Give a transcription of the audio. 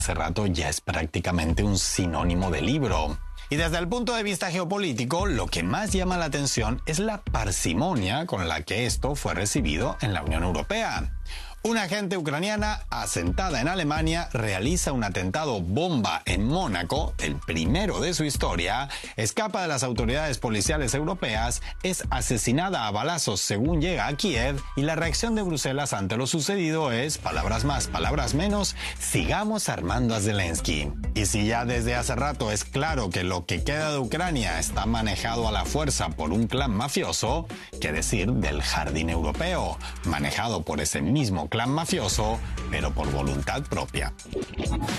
hace rato ya es prácticamente un sinónimo de libro. Y desde el punto de vista geopolítico, lo que más llama la atención es la parsimonia con la que esto fue recibido en la Unión Europea. Una agente ucraniana asentada en Alemania realiza un atentado bomba en Mónaco, el primero de su historia, escapa de las autoridades policiales europeas, es asesinada a balazos según llega a Kiev y la reacción de Bruselas ante lo sucedido es, palabras más, palabras menos, sigamos armando a Zelensky. Y si ya desde hace rato es claro que lo que queda de Ucrania está manejado a la fuerza por un clan mafioso, ¿qué decir del Jardín Europeo, manejado por ese mismo clan mafioso, pero por voluntad propia?